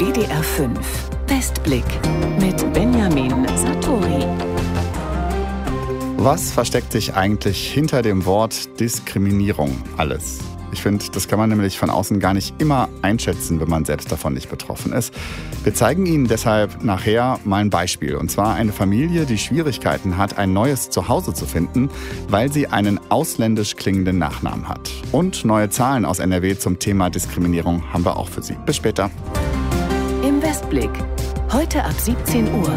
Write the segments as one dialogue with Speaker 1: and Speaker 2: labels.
Speaker 1: WDR 5 Westblick mit Benjamin Satori.
Speaker 2: Was versteckt sich eigentlich hinter dem Wort Diskriminierung alles? Ich finde, das kann man nämlich von außen gar nicht immer einschätzen, wenn man selbst davon nicht betroffen ist. Wir zeigen Ihnen deshalb nachher mal ein Beispiel. Und zwar eine Familie, die Schwierigkeiten hat, ein neues Zuhause zu finden, weil sie einen ausländisch klingenden Nachnamen hat. Und neue Zahlen aus NRW zum Thema Diskriminierung haben wir auch für Sie. Bis später.
Speaker 1: Im Westblick. Heute ab 17 Uhr.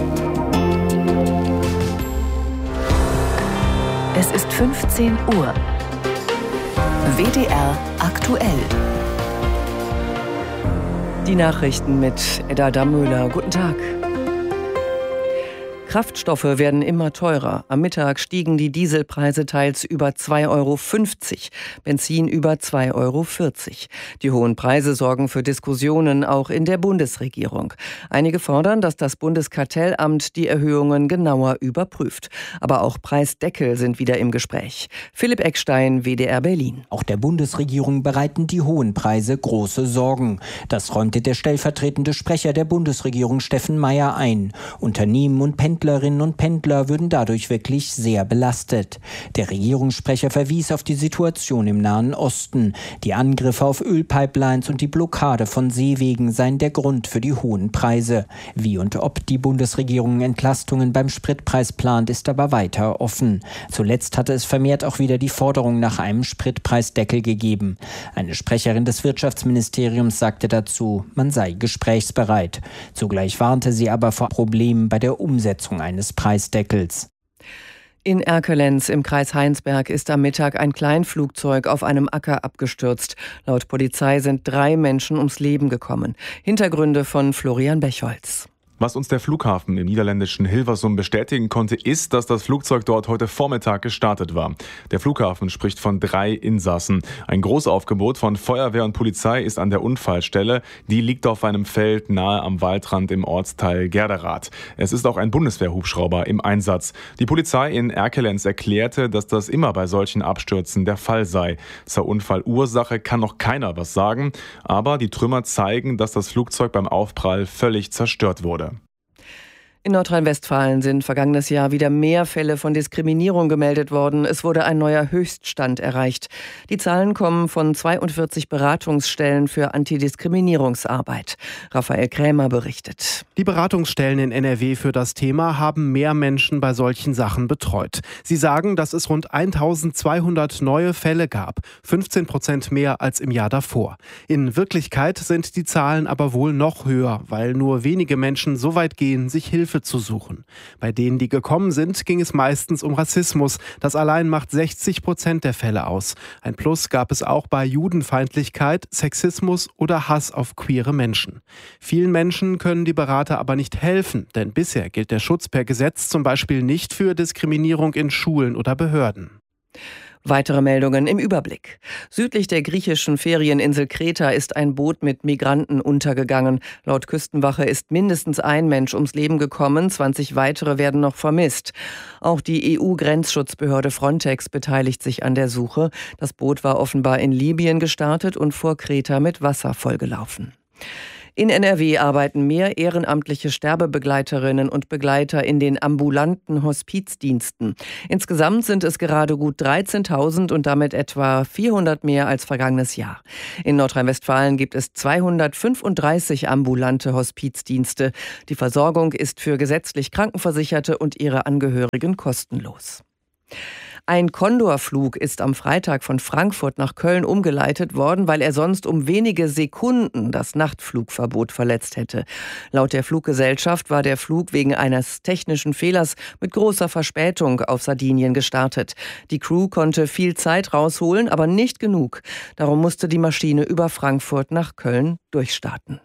Speaker 1: Es ist 15 Uhr. WDR aktuell.
Speaker 3: Die Nachrichten mit Edda Dammöhler. Guten Tag. Kraftstoffe werden immer teurer. Am Mittag stiegen die Dieselpreise teils über 2,50 €, Benzin über 2,40 €. Die hohen Preise sorgen für Diskussionen auch in der Bundesregierung. Einige fordern, dass das Bundeskartellamt die Erhöhungen genauer überprüft. Aber auch Preisdeckel sind wieder im Gespräch. Philipp Eckstein, WDR Berlin.
Speaker 4: Auch der Bundesregierung bereiten die hohen Preise große Sorgen. Das räumte der stellvertretende Sprecher der Bundesregierung Steffen Meier ein. Unternehmen und Pendlerinnen und Pendler würden dadurch wirklich sehr belastet. Der Regierungssprecher verwies auf die Situation im Nahen Osten. Die Angriffe auf Ölpipelines und die Blockade von Seewegen seien der Grund für die hohen Preise. Wie und ob die Bundesregierung Entlastungen beim Spritpreis plant, ist aber weiter offen. Zuletzt hatte es vermehrt auch wieder die Forderung nach einem Spritpreisdeckel gegeben. Eine Sprecherin des Wirtschaftsministeriums sagte dazu, man sei gesprächsbereit. Zugleich warnte sie aber vor Problemen bei der Umsetzung eines Preisdeckels.
Speaker 3: In Erkelenz im Kreis Heinsberg ist am Mittag ein Kleinflugzeug auf einem Acker abgestürzt. Laut Polizei sind 3 Menschen ums Leben gekommen. Hintergründe von Florian Bechholz.
Speaker 5: Was uns der Flughafen im niederländischen Hilversum bestätigen konnte, ist, dass das Flugzeug dort heute Vormittag gestartet war. Der Flughafen spricht von 3 Insassen. Ein Großaufgebot von Feuerwehr und Polizei ist an der Unfallstelle. Die liegt auf einem Feld nahe am Waldrand im Ortsteil Gerderath. Es ist auch ein Bundeswehrhubschrauber im Einsatz. Die Polizei in Erkelenz erklärte, dass das immer bei solchen Abstürzen der Fall sei. Zur Unfallursache kann noch keiner was sagen, aber die Trümmer zeigen, dass das Flugzeug beim Aufprall völlig zerstört wurde.
Speaker 3: In Nordrhein-Westfalen sind vergangenes Jahr wieder mehr Fälle von Diskriminierung gemeldet worden. Es wurde ein neuer Höchststand erreicht. Die Zahlen kommen von 42 Beratungsstellen für Antidiskriminierungsarbeit. Raphael Krämer berichtet.
Speaker 6: Die Beratungsstellen in NRW für das Thema haben mehr Menschen bei solchen Sachen betreut. Sie sagen, dass es rund 1200 neue Fälle gab, 15% mehr als im Jahr davor. In Wirklichkeit sind die Zahlen aber wohl noch höher, weil nur wenige Menschen so weit gehen, sich Hilfe zu suchen. Bei denen, die gekommen sind, ging es meistens um Rassismus. Das allein macht 60% der Fälle aus. Ein Plus gab es auch bei Judenfeindlichkeit, Sexismus oder Hass auf queere Menschen. Vielen Menschen können die Berater aber nicht helfen, denn bisher gilt der Schutz per Gesetz zum Beispiel nicht für Diskriminierung in Schulen oder Behörden.
Speaker 3: Weitere Meldungen im Überblick. Südlich der griechischen Ferieninsel Kreta ist ein Boot mit Migranten untergegangen. Laut Küstenwache ist mindestens ein Mensch ums Leben gekommen, 20 weitere werden noch vermisst. Auch die EU-Grenzschutzbehörde Frontex beteiligt sich an der Suche. Das Boot war offenbar in Libyen gestartet und vor Kreta mit Wasser vollgelaufen. In NRW arbeiten mehr ehrenamtliche Sterbebegleiterinnen und Begleiter in den ambulanten Hospizdiensten. Insgesamt sind es gerade gut 13.000 und damit etwa 400 mehr als vergangenes Jahr. In Nordrhein-Westfalen gibt es 235 ambulante Hospizdienste. Die Versorgung ist für gesetzlich Krankenversicherte und ihre Angehörigen kostenlos. Ein Condor-Flug ist am Freitag von Frankfurt nach Köln umgeleitet worden, weil er sonst um wenige Sekunden das Nachtflugverbot verletzt hätte. Laut der Fluggesellschaft war der Flug wegen eines technischen Fehlers mit großer Verspätung auf Sardinien gestartet. Die Crew konnte viel Zeit rausholen, aber nicht genug. Darum musste die Maschine über Frankfurt nach Köln durchstarten.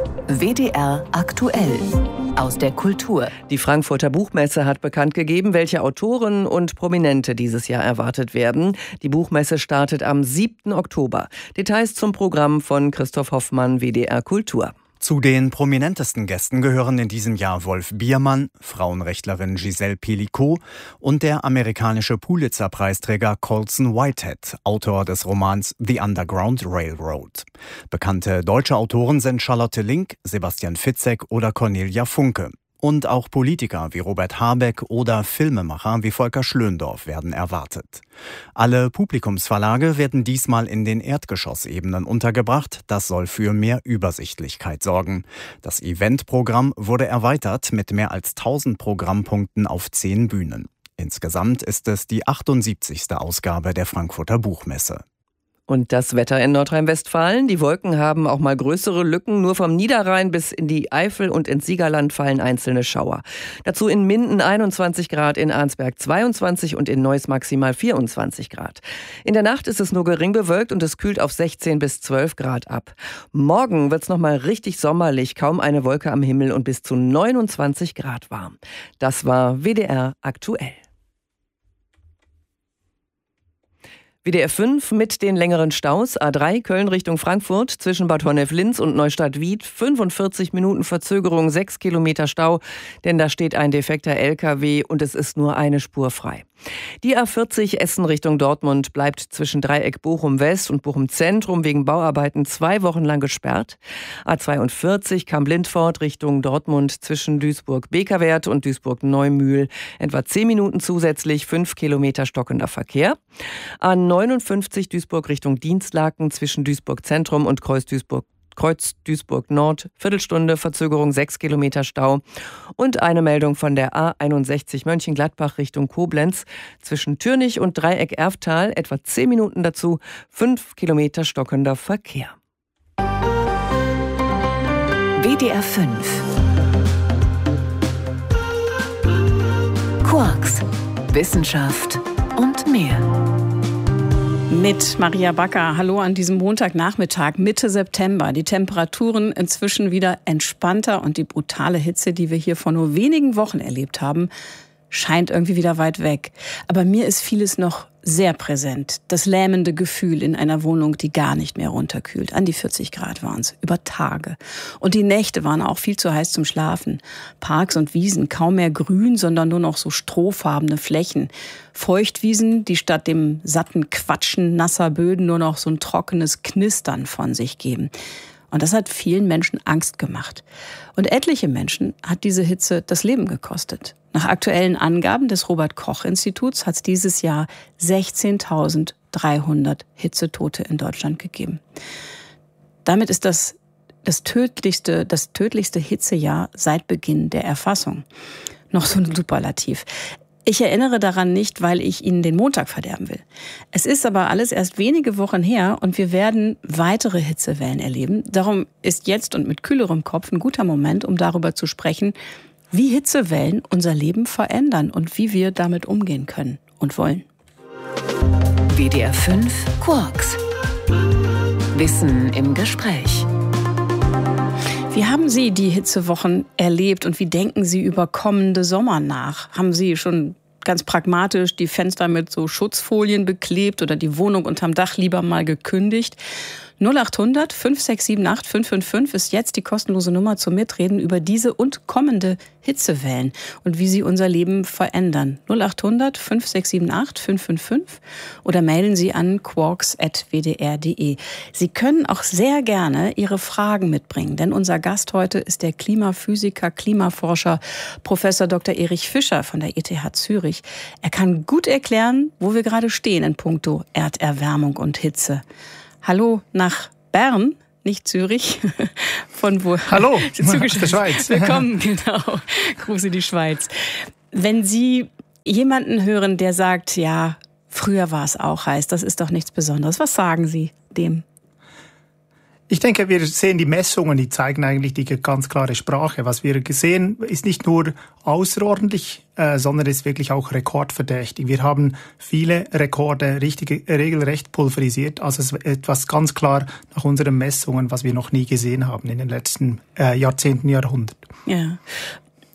Speaker 1: WDR aktuell. Aus der Kultur.
Speaker 3: Die Frankfurter Buchmesse hat bekannt gegeben, welche Autoren und Prominente dieses Jahr erwartet werden. Die Buchmesse startet am 7. Oktober. Details zum Programm von Christoph Hoffmann, WDR Kultur.
Speaker 7: Zu den prominentesten Gästen gehören in diesem Jahr Wolf Biermann, Frauenrechtlerin Giselle Pelicot und der amerikanische Pulitzer-Preisträger Colson Whitehead, Autor des Romans The Underground Railroad. Bekannte deutsche Autoren sind Charlotte Link, Sebastian Fitzek oder Cornelia Funke. Und auch Politiker wie Robert Habeck oder Filmemacher wie Volker Schlöndorff werden erwartet. Alle Publikumsverlage werden diesmal in den Erdgeschossebenen untergebracht. Das soll für mehr Übersichtlichkeit sorgen. Das Eventprogramm wurde erweitert mit mehr als 1000 Programmpunkten auf 10 Bühnen. Insgesamt ist es die 78. Ausgabe der Frankfurter Buchmesse.
Speaker 3: Und das Wetter in Nordrhein-Westfalen. Die Wolken haben auch mal größere Lücken. Nur vom Niederrhein bis in die Eifel und ins Siegerland fallen einzelne Schauer. Dazu in Minden 21 Grad, in Arnsberg 22 und in Neuss maximal 24 Grad. In der Nacht ist es nur gering bewölkt und es kühlt auf 16 bis 12 Grad ab. Morgen wird's noch mal richtig sommerlich, kaum eine Wolke am Himmel und bis zu 29 Grad warm. Das war WDR aktuell. WDR 5 mit den längeren Staus. A3 Köln Richtung Frankfurt zwischen Bad Honnef-Linz und Neustadt-Wied. 45 Minuten Verzögerung, 6 Kilometer Stau, denn da steht ein defekter LKW und es ist nur eine Spur frei. Die A40 Essen Richtung Dortmund bleibt zwischen Dreieck Bochum-West und Bochum-Zentrum wegen Bauarbeiten 2 Wochen lang gesperrt. A42 Kamp-Lindfort Richtung Dortmund zwischen Duisburg-Bekerwert und Duisburg-Neumühl. Etwa 10 Minuten zusätzlich, 5 Kilometer stockender Verkehr. A59 Duisburg Richtung Dienstlaken zwischen Duisburg-Zentrum und Kreuz Duisburg Nord, Viertelstunde Verzögerung, 6 Kilometer Stau. Und eine Meldung von der A61 Mönchengladbach Richtung Koblenz zwischen Türnich und Dreieck Erftal, etwa 10 Minuten dazu, 5 Kilometer stockender Verkehr.
Speaker 1: WDR 5 Quarks, Wissenschaft und mehr.
Speaker 8: Mit Maria Backer. Hallo an diesem Montagnachmittag, Mitte September. Die Temperaturen inzwischen wieder entspannter und die brutale Hitze, die wir hier vor nur wenigen Wochen erlebt haben, scheint irgendwie wieder weit weg. Aber mir ist vieles noch sehr präsent. Das lähmende Gefühl in einer Wohnung, die gar nicht mehr runterkühlt. An die 40 Grad waren es, über Tage. Und die Nächte waren auch viel zu heiß zum Schlafen. Parks und Wiesen kaum mehr grün, sondern nur noch so strohfarbene Flächen. Feuchtwiesen, die statt dem satten Quatschen nasser Böden nur noch so ein trockenes Knistern von sich geben. Und das hat vielen Menschen Angst gemacht. Und etliche Menschen hat diese Hitze das Leben gekostet. Nach aktuellen Angaben des Robert-Koch-Instituts hat es dieses Jahr 16.300 Hitzetote in Deutschland gegeben. Damit ist das tödlichste Hitzejahr seit Beginn der Erfassung. Noch so ein Superlativ. Ich erinnere daran nicht, weil ich Ihnen den Montag verderben will. Es ist aber alles erst wenige Wochen her und wir werden weitere Hitzewellen erleben. Darum ist jetzt und mit kühlerem Kopf ein guter Moment, um darüber zu sprechen, wie Hitzewellen unser Leben verändern und wie wir damit umgehen können und wollen.
Speaker 1: WDR 5 Quarks, Wissen im Gespräch.
Speaker 8: Wie haben Sie die Hitzewochen erlebt und wie denken Sie über kommende Sommer nach? Haben Sie schon ganz pragmatisch die Fenster mit so Schutzfolien beklebt oder die Wohnung unterm Dach lieber mal gekündigt? 0800 5678 555 ist jetzt die kostenlose Nummer zum Mitreden über diese und kommende Hitzewellen und wie sie unser Leben verändern. 0800 5678 555 oder mailen Sie an quarks@wdr.de. Sie können auch sehr gerne Ihre Fragen mitbringen, denn unser Gast heute ist der Klimaphysiker, Klimaforscher Professor Dr. Erich Fischer von der ETH Zürich. Er kann gut erklären, wo wir gerade stehen in puncto Erderwärmung und Hitze. Hallo nach Bern, nicht Zürich. Von wo?
Speaker 9: Hallo, aus der Schweiz.
Speaker 8: Willkommen, genau. Grüße die Schweiz. Wenn Sie jemanden hören, der sagt, ja, früher war es auch heiß, das ist doch nichts Besonderes. Was sagen Sie dem?
Speaker 9: Ich denke, wir sehen die Messungen, die zeigen eigentlich die ganz klare Sprache. Was wir sehen, ist nicht nur außerordentlich, sondern ist wirklich auch rekordverdächtig. Wir haben viele Rekorde regelrecht pulverisiert. Also es ist etwas ganz klar nach unseren Messungen, was wir noch nie gesehen haben in den letzten Jahrzehnten, Jahrhunderten.
Speaker 8: Ja.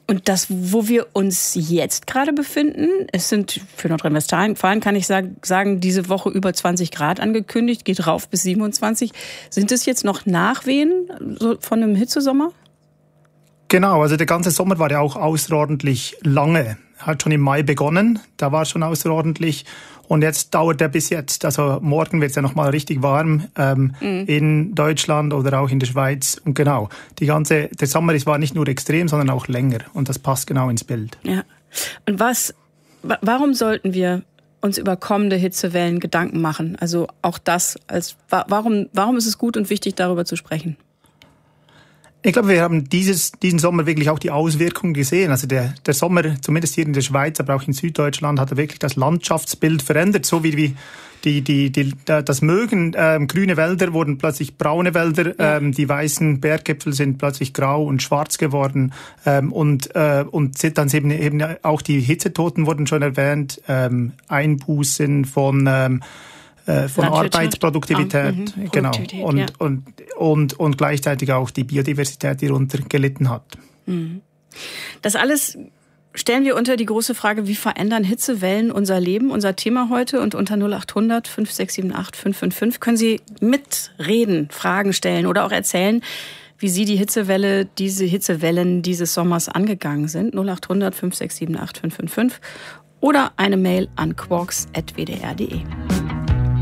Speaker 8: Und das, wo wir uns jetzt gerade befinden, es sind für Nordrhein-Westfalen kann ich sagen, diese Woche über 20 Grad angekündigt, geht rauf bis 27. Sind es jetzt noch Nachwehen so von einem Hitzesommer?
Speaker 9: Genau, also der ganze Sommer war ja auch außerordentlich lange. Hat schon im Mai begonnen, da war es schon außerordentlich. Und jetzt dauert er bis jetzt. Also morgen wird es ja nochmal richtig warm in Deutschland oder auch in der Schweiz. Und genau, der Sommer war nicht nur extrem, sondern auch länger. Und das passt genau ins Bild.
Speaker 8: Ja. Und warum sollten wir uns über kommende Hitzewellen Gedanken machen? Also auch das, warum ist es gut und wichtig, darüber zu sprechen?
Speaker 9: Ich glaube, wir haben diesen Sommer wirklich auch die Auswirkungen gesehen. Also der Sommer, zumindest hier in der Schweiz, aber auch in Süddeutschland, hat er wirklich das Landschaftsbild verändert. So wie das Mögen. Grüne Wälder wurden plötzlich braune Wälder. Die weißen Berggipfel sind plötzlich grau und schwarz geworden. Und dann sind eben auch die Hitzetoten wurden schon erwähnt. Einbußen von Arbeitsproduktivität, genau. Und gleichzeitig auch die Biodiversität, die darunter gelitten hat.
Speaker 8: Das alles stellen wir unter die große Frage, wie verändern Hitzewellen unser Leben, unser Thema heute. Und unter 0800 5678 555 können Sie mitreden, Fragen stellen oder auch erzählen, wie Sie diese Hitzewellen dieses Sommers angegangen sind. 0800 5678 555 oder eine Mail an quarks@wdr.de.